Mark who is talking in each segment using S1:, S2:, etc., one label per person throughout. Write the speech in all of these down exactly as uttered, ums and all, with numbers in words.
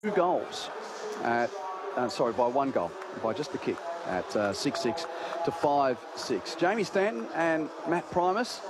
S1: two goals at, uh, sorry, by one goal, by just the kick at uh, six six to five six. Jamie Stanton and Matt Primus,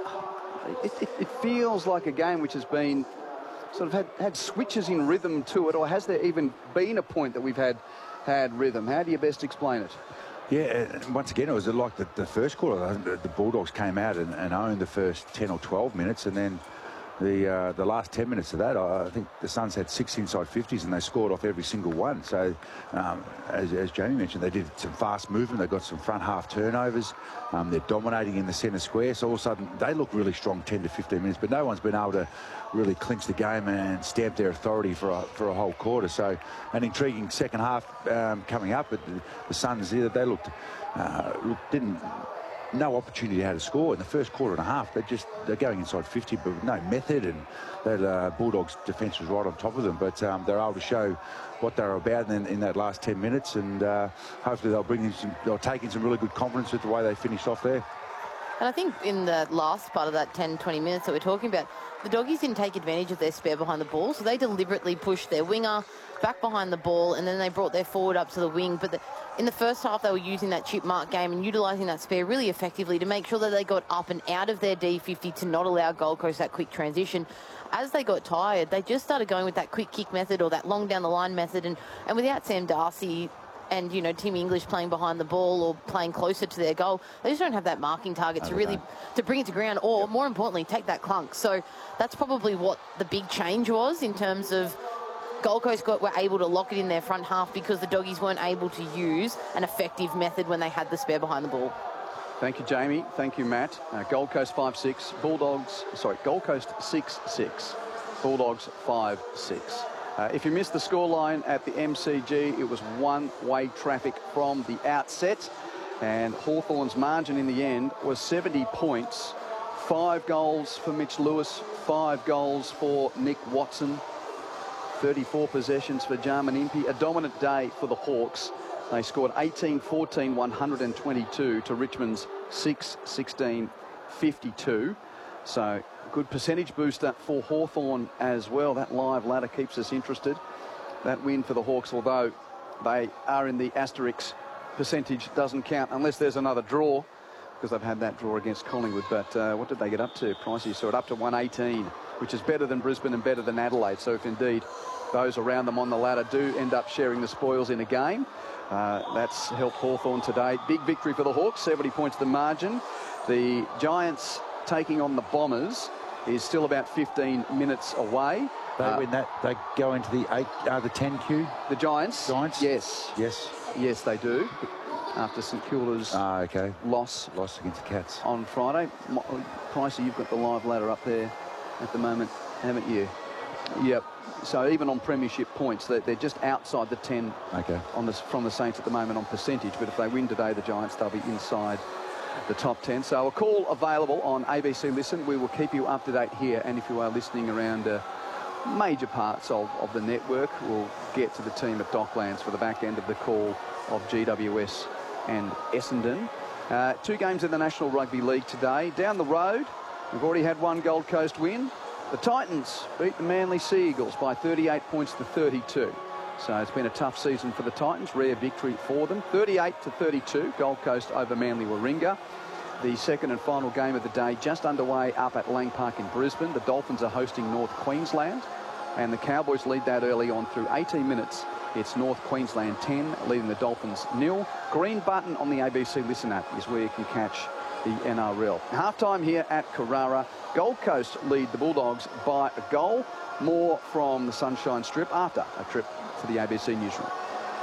S1: it, it, it feels like a game which has been sort of had, had switches in rhythm to it, or has there even been a point that we've had had rhythm? How do you best explain it?
S2: Yeah, once again, it was like the, the first quarter. The, the Bulldogs came out and, and owned the first ten or twelve minutes, and then the uh, the last ten minutes of that, I, I think the Suns had six inside fifties and they scored off every single one. So, um, as, as Jamie mentioned, they did some fast movement. They got some front half turnovers. Um, they're dominating in the centre square. So all of a sudden, they look really strong ten to fifteen minutes, but no one's been able to really clinch the game and stamp their authority for a, for a whole quarter. So an intriguing second half um, coming up, but the, the Suns, they looked, uh, didn't, no opportunity how to score in the first quarter and a half. They just they're going inside fifty, but with no method, and that uh, Bulldogs defence was right on top of them. But um, they're able to show what they're about in, in that last ten minutes, and uh, hopefully they'll bring in some, they'll take in some really good confidence with the way they finished off there.
S3: And I think in the last part of that ten, twenty minutes that we're talking about, the Doggies didn't take advantage of their spare behind the ball, so they deliberately pushed their winger back behind the ball, and then they brought their forward up to the wing. But the, in the first half, they were using that chip mark game and utilising that spare really effectively to make sure that they got up and out of their D fifty to not allow Gold Coast that quick transition. As they got tired, they just started going with that quick kick method or that long down the line method, and, and without Sam Darcy and, you know, Tim English playing behind the ball or playing closer to their goal, they just don't have that marking target to really, to bring it to ground or, more importantly, take that clunk. So that's probably what the big change was in terms of Gold Coast got, were able to lock it in their front half because the Doggies weren't able to use an effective method when they had the spare behind the ball.
S1: Thank you, Jamie. Thank you, Matt. Uh, Gold Coast five six, Bulldogs, sorry, Gold Coast six six, Bulldogs five six. Uh, if you missed the scoreline at the M C G, it was one-way traffic from the outset, and Hawthorn's margin in the end was seventy points. Five goals for Mitch Lewis, five goals for Nick Watson, thirty-four possessions for Jarman Impey. A dominant day for the Hawks. They scored eighteen fourteen, one hundred twenty-two to Richmond's six sixteen, fifty-two. So good percentage booster for Hawthorn as well. That live ladder keeps us interested. That win for the Hawks, although they are in the asterisk, percentage doesn't count unless there's another draw, because they've had that draw against Collingwood. But uh, what did they get up to? Pricey saw it up to one eighteen, which is better than Brisbane and better than Adelaide. So if indeed those around them on the ladder do end up sharing the spoils in a game, uh, that's helped Hawthorn today. Big victory for the Hawks, seventy points the margin. The Giants taking on the Bombers is still about fifteen minutes away.
S2: They
S1: uh,
S2: win that, they go into the eight, uh, the ten Q.
S1: The Giants?
S2: Giants?
S1: Yes.
S2: Yes.
S1: Yes, they do. After St Kilda's
S2: ah, okay.
S1: loss.
S2: Loss against the Cats.
S1: On Friday. Pricey, you've got the live ladder up there at the moment, haven't you? Yep. So even on premiership points, they're, they're just outside the ten
S2: okay.
S1: on this, from the Saints at the moment on percentage. But if they win today, the Giants, they'll be inside the top ten. So a call available on A B C Listen. We will keep you up to date here. And if you are listening around uh, major parts of, of the network, we'll get to the team at Docklands for the back end of the call of G W S and Essendon. Uh, two games in the National Rugby League today. Down the road, we've already had one Gold Coast win. The Titans beat the Manly Sea Eagles by thirty-eight points to thirty-two. So it's been a tough season for the Titans. Rare victory for them. thirty-eight to thirty-two, Gold Coast over Manly Warringah. The second and final game of the day just underway up at Lang Park in Brisbane. The Dolphins are hosting North Queensland, and the Cowboys lead that early on through eighteen minutes. It's North Queensland ten, leading the Dolphins nil. Green button on the A B C Listen app is where you can catch the N R L. Half-time here at Carrara. Gold Coast lead the Bulldogs by a goal. More from the Sunshine Strip after a trip to the A B C newsroom.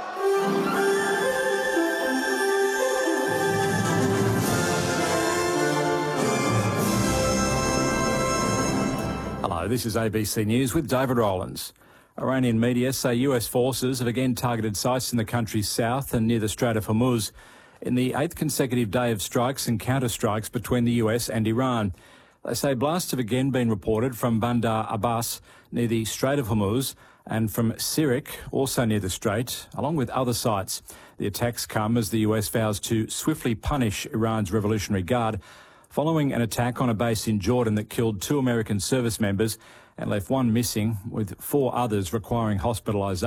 S4: Hello, this is A B C News with David Rowlands. Iranian media say U S forces have again targeted sites in the country's south and near the Strait of Hormuz in the eighth consecutive day of strikes and counter-strikes between the U S and Iran. They say blasts have again been reported from Bandar Abbas near the Strait of Hormuz and from Sirik, also near the Strait, along with other sites. The attacks come as the U S vows to swiftly punish Iran's Revolutionary Guard following an attack on a base in Jordan that killed two American service members and left one missing, with four others requiring hospitalisation.